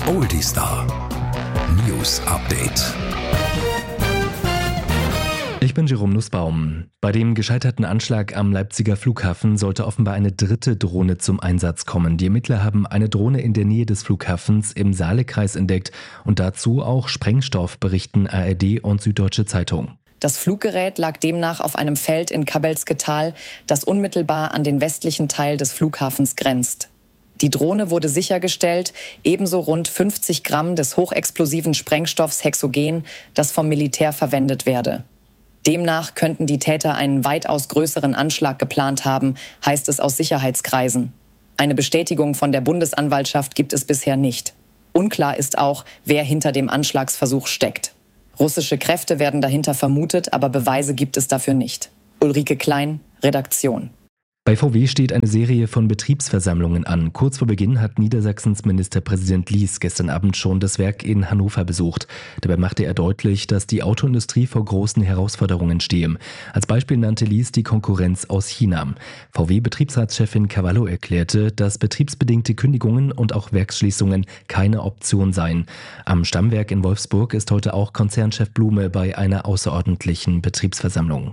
Oldie Star News Update. Ich bin Jerome Nussbaum. Bei dem gescheiterten Anschlag am Leipziger Flughafen sollte offenbar eine dritte Drohne zum Einsatz kommen. Die Ermittler haben eine Drohne in der Nähe des Flughafens im Saalekreis entdeckt und dazu auch Sprengstoff, berichten ARD und Süddeutsche Zeitung. Das Fluggerät lag demnach auf einem Feld in Kabelske Tal, das unmittelbar an den westlichen Teil des Flughafens grenzt. Die Drohne wurde sichergestellt, ebenso rund 50 Gramm des hochexplosiven Sprengstoffs Hexogen, das vom Militär verwendet werde. Demnach könnten die Täter einen weitaus größeren Anschlag geplant haben, heißt es aus Sicherheitskreisen. Eine Bestätigung von der Bundesanwaltschaft gibt es bisher nicht. Unklar ist auch, wer hinter dem Anschlagsversuch steckt. Russische Kräfte werden dahinter vermutet, aber Beweise gibt es dafür nicht. Ulrike Klein, Redaktion. Bei VW steht eine Serie von Betriebsversammlungen an. Kurz vor Beginn hat Niedersachsens Ministerpräsident Lies gestern Abend schon das Werk in Hannover besucht. Dabei machte er deutlich, dass die Autoindustrie vor großen Herausforderungen stehe. Als Beispiel nannte Lies die Konkurrenz aus China. VW-Betriebsratschefin Cavallo erklärte, dass betriebsbedingte Kündigungen und auch Werksschließungen keine Option seien. Am Stammwerk in Wolfsburg ist heute auch Konzernchef Blume bei einer außerordentlichen Betriebsversammlung.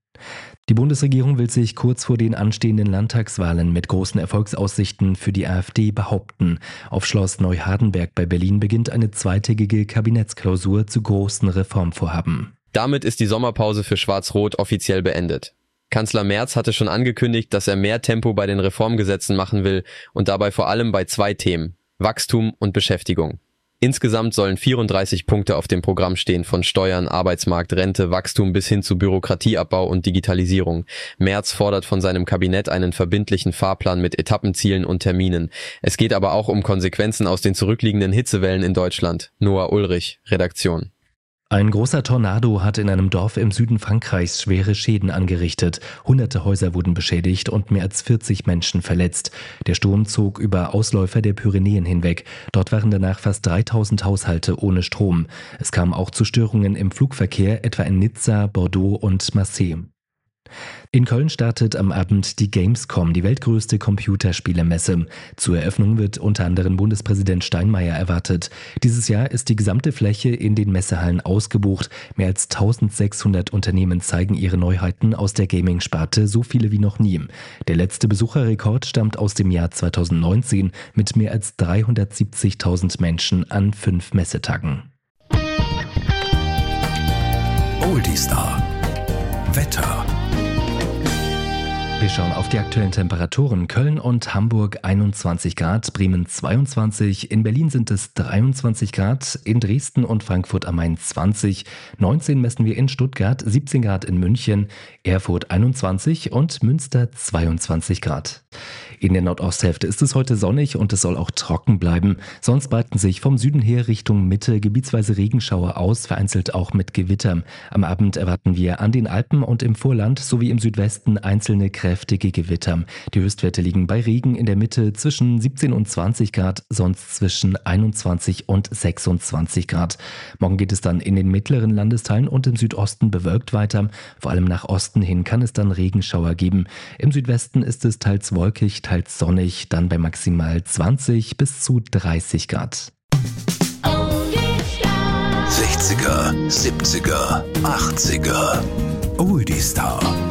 Die Bundesregierung will sich kurz vor den anstehenden Landtagswahlen mit großen Erfolgsaussichten für die AfD behaupten. Auf Schloss Neuhardenberg bei Berlin beginnt eine zweitägige Kabinettsklausur zu großen Reformvorhaben. Damit ist die Sommerpause für Schwarz-Rot offiziell beendet. Kanzler Merz hatte schon angekündigt, dass er mehr Tempo bei den Reformgesetzen machen will und dabei vor allem bei zwei Themen: Wachstum und Beschäftigung. Insgesamt sollen 34 Punkte auf dem Programm stehen, von Steuern, Arbeitsmarkt, Rente, Wachstum bis hin zu Bürokratieabbau und Digitalisierung. Merz fordert von seinem Kabinett einen verbindlichen Fahrplan mit Etappenzielen und Terminen. Es geht aber auch um Konsequenzen aus den zurückliegenden Hitzewellen in Deutschland. Noah Ulrich, Redaktion. Ein großer Tornado hat in einem Dorf im Süden Frankreichs schwere Schäden angerichtet. Hunderte Häuser wurden beschädigt und mehr als 40 Menschen verletzt. Der Sturm zog über Ausläufer der Pyrenäen hinweg. Dort waren danach fast 3000 Haushalte ohne Strom. Es kam auch zu Störungen im Flugverkehr, etwa in Nizza, Bordeaux und Marseille. In Köln startet am Abend die Gamescom, die weltgrößte Computerspielemesse. Zur Eröffnung wird unter anderem Bundespräsident Steinmeier erwartet. Dieses Jahr ist die gesamte Fläche in den Messehallen ausgebucht. Mehr als 1600 Unternehmen zeigen ihre Neuheiten aus der Gaming-Sparte, so viele wie noch nie. Der letzte Besucherrekord stammt aus dem Jahr 2019 mit mehr als 370.000 Menschen an 5 Messetagen. Oldie Star Wetter. Wir schauen auf die aktuellen Temperaturen. Köln und Hamburg 21 Grad, Bremen 22, in Berlin sind es 23 Grad, in Dresden und Frankfurt am Main 20, 19 messen wir in Stuttgart, 17 Grad in München, Erfurt 21 und Münster 22 Grad. In der Nordosthälfte ist es heute sonnig und es soll auch trocken bleiben. Sonst breiten sich vom Süden her Richtung Mitte gebietsweise Regenschauer aus, vereinzelt auch mit Gewitter. Am Abend erwarten wir an den Alpen und im Vorland sowie im Südwesten einzelne kräftige Gewitter. Die Höchstwerte liegen bei Regen in der Mitte zwischen 17 und 20 Grad, sonst zwischen 21 und 26 Grad. Morgen geht es dann in den mittleren Landesteilen und im Südosten bewölkt weiter. Vor allem nach Osten hin kann es dann Regenschauer geben. Im Südwesten ist es teils wolkig, teils sonnig, dann bei maximal 20 bis zu 30 Grad. 60er, 70er, 80er. Oldie Star.